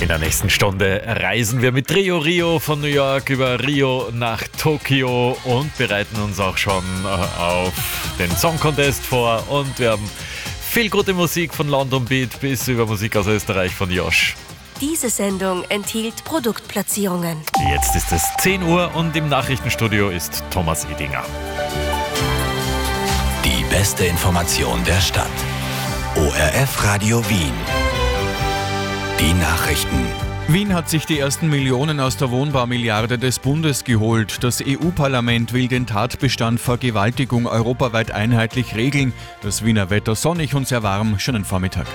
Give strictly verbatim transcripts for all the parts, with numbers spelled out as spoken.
In der nächsten Stunde reisen wir mit Rio Rio von New York über Rio nach Tokio und bereiten uns auch schon auf den Song Contest vor. Und wir haben viel gute Musik von London Beat bis über Musik aus Österreich von Josh. Diese Sendung enthielt Produktplatzierungen. Jetzt ist es zehn Uhr und im Nachrichtenstudio ist Thomas Edinger. Die beste Information der Stadt. O R F Radio Wien. Die Nachrichten. Wien hat sich die ersten Millionen aus der Wohnbaumilliarde des Bundes geholt. Das E U-Parlament will den Tatbestand Vergewaltigung europaweit einheitlich regeln. Das Wiener Wetter sonnig und sehr warm. Schönen Vormittag.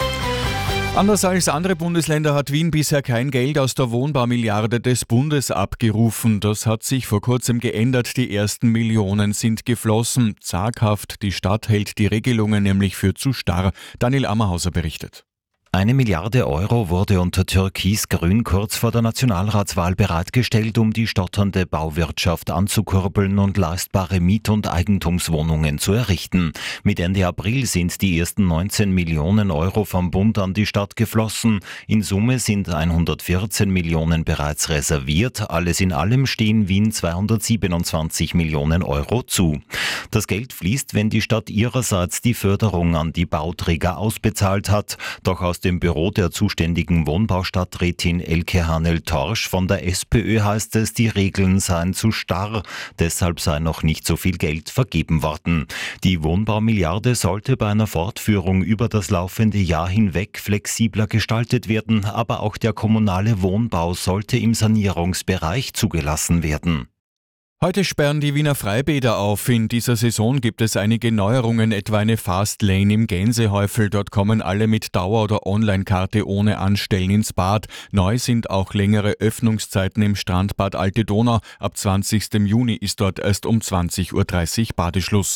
Anders als andere Bundesländer hat Wien bisher kein Geld aus der Wohnbaumilliarde des Bundes abgerufen. Das hat sich vor kurzem geändert. Die ersten Millionen sind geflossen. Zaghaft, die Stadt hält die Regelungen nämlich für zu starr. Daniel Ammerhauser berichtet. Eine Milliarde Euro wurde unter Türkis-Grün kurz vor der Nationalratswahl bereitgestellt, um die stotternde Bauwirtschaft anzukurbeln und leistbare Miet- und Eigentumswohnungen zu errichten. Mit Ende April sind die ersten neunzehn Millionen Euro vom Bund an die Stadt geflossen. In Summe sind hundertvierzehn Millionen bereits reserviert. Alles in allem stehen Wien zweihundertsiebenundzwanzig Millionen Euro zu. Das Geld fließt, wenn die Stadt ihrerseits die Förderung an die Bauträger ausbezahlt hat. Doch aus dem Büro der zuständigen Wohnbaustadträtin Elke Hanel-Torsch von der SPÖ heißt es, die Regeln seien zu starr, deshalb sei noch nicht so viel Geld vergeben worden. Die Wohnbaumilliarde sollte bei einer Fortführung über das laufende Jahr hinweg flexibler gestaltet werden, aber auch der kommunale Wohnbau sollte im Sanierungsbereich zugelassen werden. Heute sperren die Wiener Freibäder auf. In dieser Saison gibt es einige Neuerungen, etwa eine Fastlane im Gänsehäufel. Dort kommen alle mit Dauer- oder Online-Karte ohne Anstellen ins Bad. Neu sind auch längere Öffnungszeiten im Strandbad Alte Donau. Ab zwanzigsten Juni ist dort erst um zwanzig Uhr dreißig Badeschluss.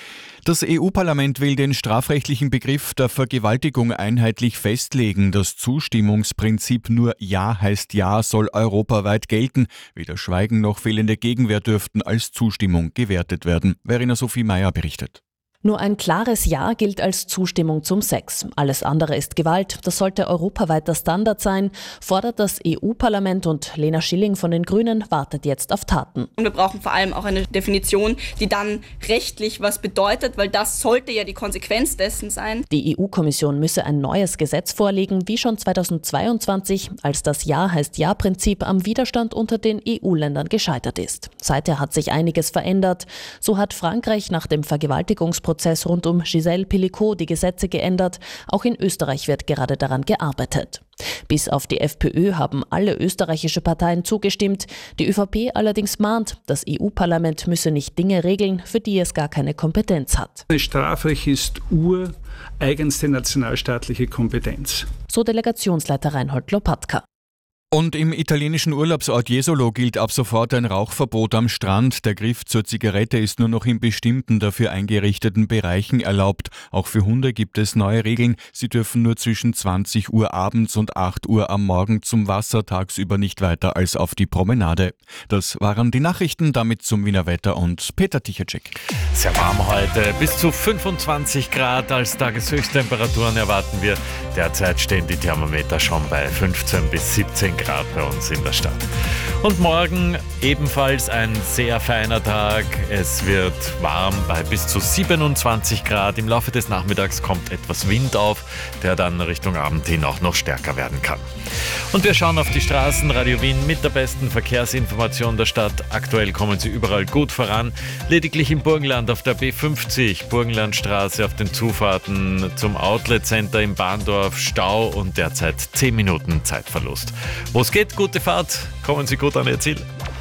Das E U-Parlament will den strafrechtlichen Begriff der Vergewaltigung einheitlich festlegen. Das Zustimmungsprinzip nur Ja heißt Ja soll europaweit gelten. Weder Schweigen noch fehlende Gegenwehr dürften als Zustimmung gewertet werden. Verena Sophie Meyer berichtet. Nur ein klares Ja gilt als Zustimmung zum Sex. Alles andere ist Gewalt. Das sollte europaweit der Standard sein, fordert das E U-Parlament, und Lena Schilling von den Grünen wartet jetzt auf Taten. Und wir brauchen vor allem auch eine Definition, die dann rechtlich was bedeutet, weil das sollte ja die Konsequenz dessen sein. Die E U-Kommission müsse ein neues Gesetz vorlegen, wie schon zweitausendzweiundzwanzig, als das Ja heißt Ja-Prinzip am Widerstand unter den E U-Ländern gescheitert ist. Seither hat sich einiges verändert. So hat Frankreich nach dem Vergewaltigungsprozess Prozess rund um Gisèle Pelicot die Gesetze geändert. Auch in Österreich wird gerade daran gearbeitet. Bis auf die FPÖ haben alle österreichische Parteien zugestimmt. Die ÖVP allerdings mahnt, das E U-Parlament müsse nicht Dinge regeln, für die es gar keine Kompetenz hat. Das Strafrecht ist ureigenste nationalstaatliche Kompetenz. So Delegationsleiter Reinhold Lopatka. Und im italienischen Urlaubsort Jesolo gilt ab sofort ein Rauchverbot am Strand. Der Griff zur Zigarette ist nur noch in bestimmten dafür eingerichteten Bereichen erlaubt. Auch für Hunde gibt es neue Regeln. Sie dürfen nur zwischen zwanzig Uhr abends und acht Uhr am Morgen zum Wasser, tagsüber nicht weiter als auf die Promenade. Das waren die Nachrichten, damit zum Wiener Wetter und Peter Tichacek. Sehr warm heute, bis zu fünfundzwanzig Grad als Tageshöchsttemperaturen erwarten wir. Derzeit stehen die Thermometer schon bei fünfzehn bis siebzehn Grad bei uns in der Stadt. Und morgen ebenfalls ein sehr feiner Tag. Es wird warm bei bis zu siebenundzwanzig Grad. Im Laufe des Nachmittags kommt etwas Wind auf, der dann Richtung Abend hin auch noch stärker werden kann. Und wir schauen auf die Straßen. Radio Wien mit der besten Verkehrsinformation der Stadt. Aktuell kommen sie überall gut voran. Lediglich im Burgenland auf der B fünfzig, Burgenlandstraße auf den Zufahrten zum Outlet Center im Bahndorf Stau und derzeit zehn Minuten Zeitverlust. Wo es geht, gute Fahrt, kommen Sie gut an Ihr Ziel.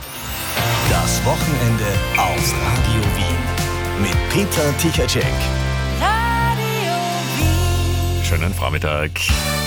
Das Wochenende auf Radio Wien mit Peter Tichacek. Radio Wien. Schönen Vormittag.